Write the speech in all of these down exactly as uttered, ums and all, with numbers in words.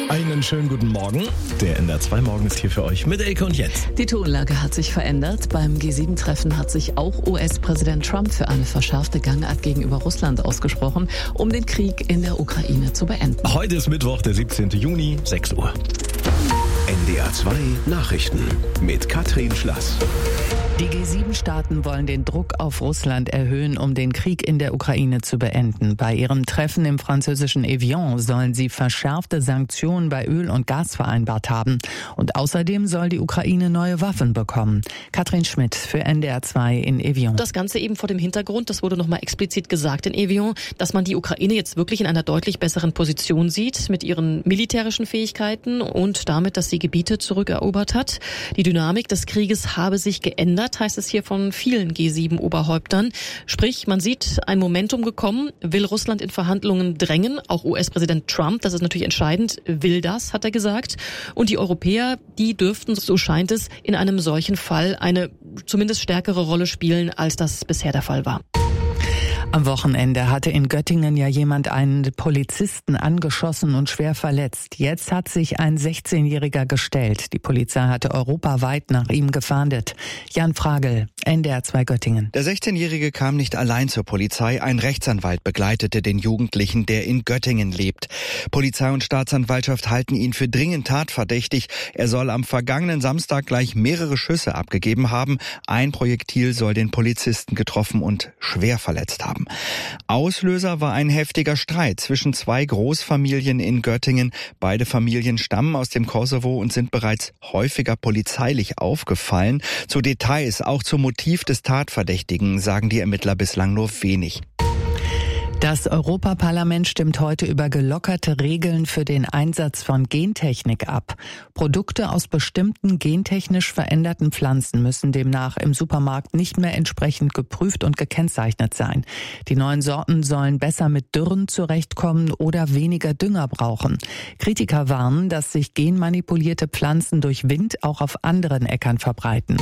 Einen schönen guten Morgen. Der N D R zwei Morgen ist hier für euch mit Elke und Jens. Die Tonlage hat sich verändert. Beim G sieben Treffen hat sich auch U S-Präsident Trump für eine verschärfte Gangart gegenüber Russland ausgesprochen, um den Krieg in der Ukraine zu beenden. Heute ist Mittwoch, der siebzehnten Juni, sechs Uhr. N D R zwei Nachrichten mit Katrin Schlass. Die G sieben Staaten wollen den Druck auf Russland erhöhen, um den Krieg in der Ukraine zu beenden. Bei ihrem Treffen im französischen Evian sollen sie verschärfte Sanktionen bei Öl und Gas vereinbart haben. Und außerdem soll die Ukraine neue Waffen bekommen. Katrin Schmidt für N D R zwei in Evian. Das Ganze eben vor dem Hintergrund, das wurde nochmal explizit gesagt in Evian, dass man die Ukraine jetzt wirklich in einer deutlich besseren Position sieht mit ihren militärischen Fähigkeiten und damit, dass sie Gebiete zurückerobert hat. Die Dynamik des Krieges habe sich geändert, heißt es hier von vielen G sieben Oberhäuptern. Sprich, man sieht ein Momentum gekommen, will Russland in Verhandlungen drängen. Auch U S-Präsident Trump, das ist natürlich entscheidend, will das, hat er gesagt. Und die Europäer, die dürften, so scheint es, in einem solchen Fall eine zumindest stärkere Rolle spielen, als das bisher der Fall war. Am Wochenende hatte in Göttingen ja jemand einen Polizisten angeschossen und schwer verletzt. Jetzt hat sich ein sechzehnjähriger gestellt. Die Polizei hatte europaweit nach ihm gefahndet. Jan Fragel, N D R zwei Göttingen. Der sechzehnjährige kam nicht allein zur Polizei. Ein Rechtsanwalt begleitete den Jugendlichen, der in Göttingen lebt. Polizei und Staatsanwaltschaft halten ihn für dringend tatverdächtig. Er soll am vergangenen Samstag gleich mehrere Schüsse abgegeben haben. Ein Projektil soll den Polizisten getroffen und schwer verletzt haben. Auslöser war ein heftiger Streit zwischen zwei Großfamilien in Göttingen. Beide Familien stammen aus dem Kosovo und sind bereits häufiger polizeilich aufgefallen. Zu Details, auch zum Motiv des Tatverdächtigen, sagen die Ermittler bislang nur wenig. Das Europaparlament stimmt heute über gelockerte Regeln für den Einsatz von Gentechnik ab. Produkte aus bestimmten gentechnisch veränderten Pflanzen müssen demnach im Supermarkt nicht mehr entsprechend geprüft und gekennzeichnet sein. Die neuen Sorten sollen besser mit Dürren zurechtkommen oder weniger Dünger brauchen. Kritiker warnen, dass sich genmanipulierte Pflanzen durch Wind auch auf anderen Äckern verbreiten.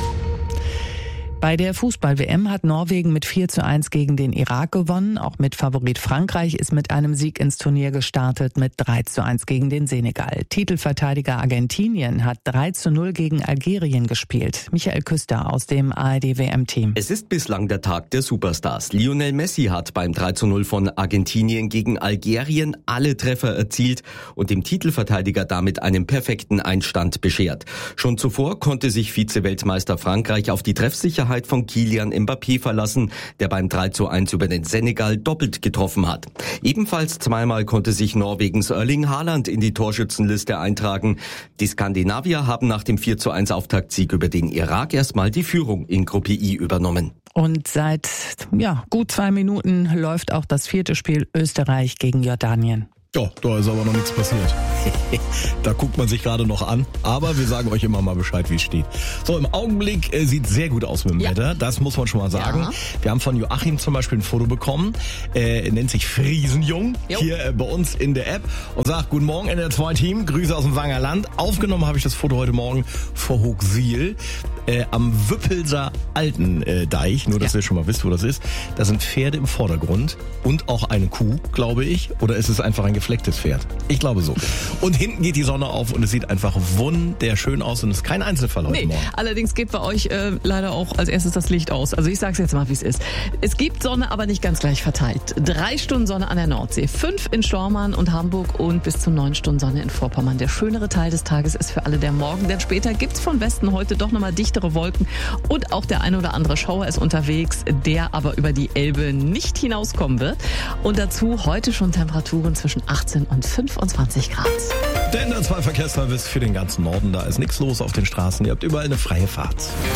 Bei der Fußball-W M hat Norwegen mit vier zu eins gegen den Irak gewonnen. Auch mit Favorit Frankreich ist mit einem Sieg ins Turnier gestartet mit drei zu eins gegen den Senegal. Titelverteidiger Argentinien hat drei zu null gegen Algerien gespielt. Michael Küster aus dem A R D-W M-Team. Es ist bislang der Tag der Superstars. Lionel Messi hat beim drei zu null von Argentinien gegen Algerien alle Treffer erzielt und dem Titelverteidiger damit einen perfekten Einstand beschert. Schon zuvor konnte sich Vize-Weltmeister Frankreich auf die Treffsicherheit von Kylian Mbappé verlassen, der beim drei zu eins über den Senegal doppelt getroffen hat. Ebenfalls zweimal konnte sich Norwegens Erling Haaland in die Torschützenliste eintragen. Die Skandinavier haben nach dem vier zu eins Auftaktsieg über den Irak erstmal die Führung in Gruppe I übernommen. Und seit ja, gut zwei Minuten läuft auch das vierte Spiel Österreich gegen Jordanien. Ja, da ist aber noch nichts passiert. Da guckt man sich gerade noch an. Aber wir sagen euch immer mal Bescheid, wie es steht. So, im Augenblick äh, sieht sehr gut aus mit dem ja. Wetter. Das muss man schon mal sagen. Ja. Wir haben von Joachim zum Beispiel ein Foto bekommen. Äh, er nennt sich Friesenjung. Jo. Hier äh, bei uns in der App. Und sagt, guten Morgen N D R zwei Team. Grüße aus dem Wangerland. Aufgenommen habe ich das Foto heute Morgen vor Hochsiel. Äh, am Wüppelser Alten äh, Deich. Nur, dass ja. ihr schon mal wisst, wo das ist. Da sind Pferde im Vordergrund. Und auch eine Kuh, glaube ich. Oder ist es einfach ein geflecktes Pferd? Ich glaube so. Und hinten geht die Sonne auf und es sieht einfach wunderschön aus und es ist kein Einzelfall heute nee, Morgen. Allerdings geht bei euch äh, leider auch als erstes das Licht aus. Also ich sag's jetzt mal, wie es ist. Es gibt Sonne, aber nicht ganz gleich verteilt. Drei Stunden Sonne an der Nordsee, fünf in Stormarn und Hamburg und bis zu neun Stunden Sonne in Vorpommern. Der schönere Teil des Tages ist für alle der Morgen, denn später gibt's von Westen heute doch nochmal dichtere Wolken und auch der eine oder andere Schauer ist unterwegs, der aber über die Elbe nicht hinauskommen wird. Und dazu heute schon Temperaturen zwischen achtzehn und fünfundzwanzig Grad. Der N D R zwei Verkehrsservice für den ganzen Norden. Da ist nichts los auf den Straßen. Ihr habt überall eine freie Fahrt.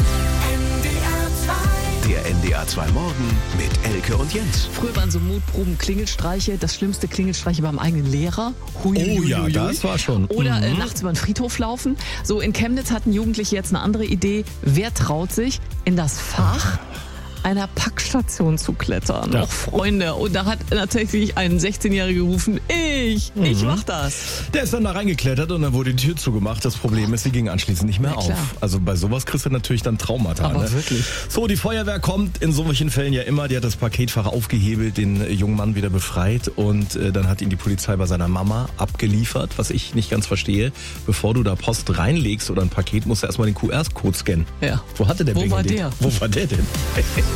Der N D R zwei Morgen mit Elke und Jens. Früher waren so Mutproben Klingelstreiche, das schlimmste Klingelstreiche beim eigenen Lehrer. Hui, oh hui, ja, hui, das war schon. Oder mhm. äh, nachts über den Friedhof laufen. So in Chemnitz hatten Jugendliche jetzt eine andere Idee. Wer traut sich in das Fach einer Packstation zu klettern. Ja. Och, Freunde. Und da hat tatsächlich ein sechzehnjähriger gerufen, ich, mhm. ich mach das. Der ist dann da reingeklettert und dann wurde die Tür zugemacht. Das Problem ist, sie ging anschließend nicht mehr Ja, auf. klar. Also bei sowas kriegst du natürlich dann Traumata. Aber ne? wirklich. So, die Feuerwehr kommt in solchen Fällen ja immer. Die hat das Paketfach aufgehebelt, den äh, jungen Mann wieder befreit und äh, dann hat ihn die Polizei bei seiner Mama abgeliefert, was ich nicht ganz verstehe. Bevor du da Post reinlegst oder ein Paket, musst du erstmal den Q R-Code scannen. Ja. Wo hatte der Wo Bengel war den? der? Wo war der denn?